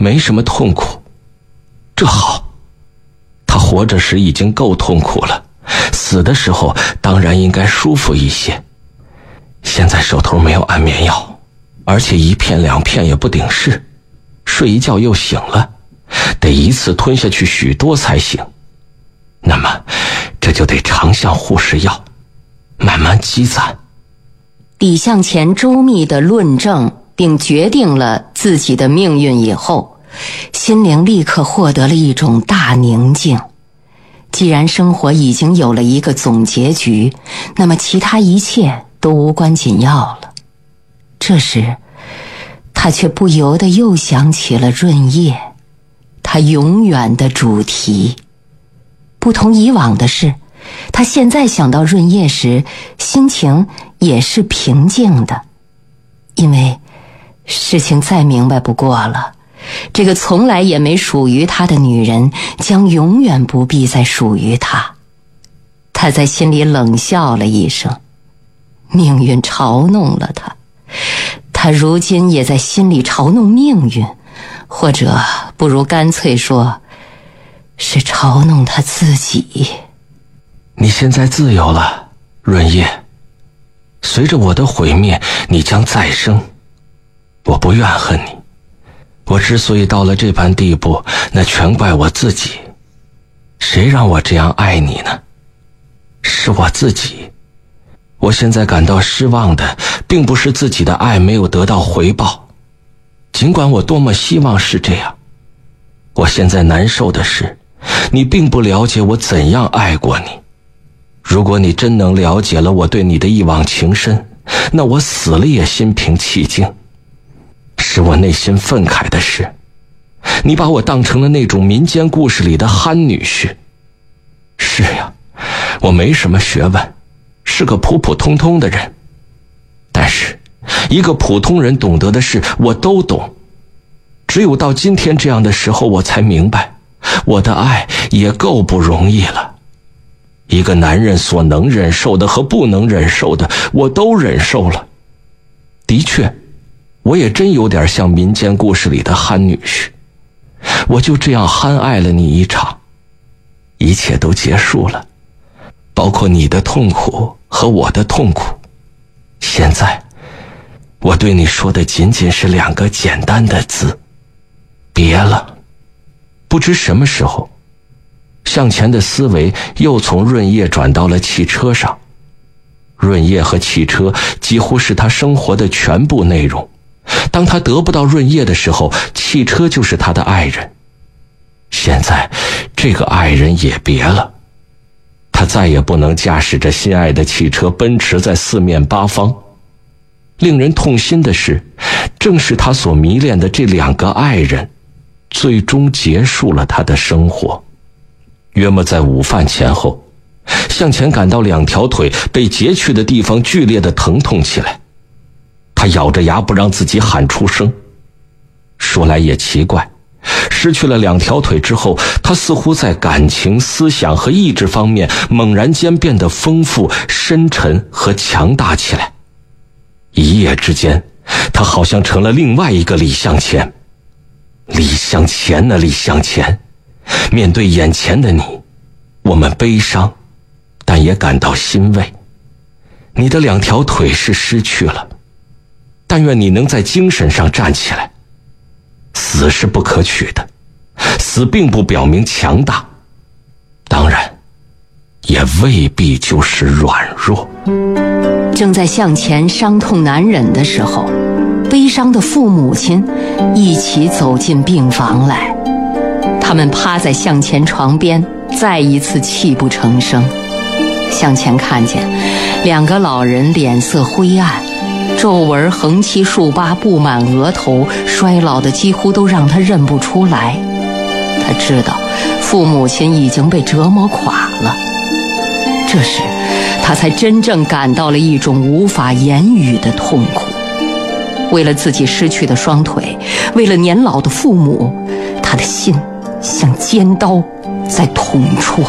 没什么痛苦。这好，他活着时已经够痛苦了，死的时候当然应该舒服一些。现在手头没有安眠药，而且1片2片也不顶事，睡一觉又醒了，得一次吞下去许多才行。那么这就得常向护士要，慢慢积攒。 李向前周密地论证并决定了自己的命运以后，心灵立刻获得了一种大宁静。既然生活已经有了一个总结局，那么其他一切都无关紧要了。这时他却不由得又想起了润叶，他永远的主题。不同以往的是，他现在想到润叶时，心情也是平静的，因为事情再明白不过了，这个从来也没属于他的女人将永远不必再属于他。他在心里冷笑了一声，命运嘲弄了他，他如今也在心里嘲弄命运，或者不如干脆说是嘲弄他自己。 你现在自由了，润叶。随着我的毁灭，你将再生。我不怨恨你，我之所以到了这般地步，那全怪我自己。谁让我这样爱你呢？是我自己。我现在感到失望的，并不是自己的爱没有得到回报，尽管我多么希望是这样。我现在难受的是，你并不了解我怎样爱过你。如果你真能了解了我对你的一往情深，那我死了也心平气静。使我内心愤慨的是，你把我当成了那种民间故事里的憨女婿。是呀，我没什么学问，是个普普通通的人，但是一个普通人懂得的事我都懂。只有到今天这样的时候，我才明白，我的爱也够不容易了。一个男人所能忍受的和不能忍受的，我都忍受了。的确，我也真有点像民间故事里的憨女婿。我就这样憨爱了你一场，一切都结束了，包括你的痛苦和我的痛苦。现在我对你说的仅仅是2个简单的字：别了。不知什么时候，向前的思维又从润叶转到了汽车上。润叶和汽车几乎是他生活的全部内容。当他得不到润叶的时候，汽车就是他的爱人。现在这个爱人也别了，他再也不能驾驶着心爱的汽车奔驰在四面八方。令人痛心的是，正是他所迷恋的这2个爱人，最终结束了他的生活。约莫在午饭前后，向前感到2条腿被截去的地方剧烈的疼痛起来。他咬着牙不让自己喊出声。说来也奇怪，失去了2条腿之后，他似乎在感情、思想和意志方面猛然间变得丰富、深沉和强大起来。一夜之间，他好像成了另外一个李向前。李向前呢，李向前，面对眼前的你，我们悲伤，但也感到欣慰。你的2条腿是失去了，但愿你能在精神上站起来。死是不可取的，死并不表明强大，当然也未必就是软弱。 正在向前伤痛难忍的时候，悲伤的父母亲一起走进病房来。他们趴在向前床边，再一次泣不成声。向前看见2个老人脸色灰暗，皱纹横七竖八布满额头，衰老的几乎都让他认不出来。他知道父母亲已经被折磨垮了。这时他才真正感到了一种无法言语的痛苦。为了自己失去的双腿，为了年老的父母，他的心像尖刀在痛戳。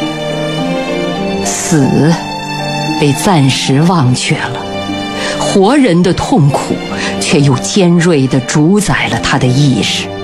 死被暂时忘却了，活人的痛苦却又尖锐地主宰了他的意识。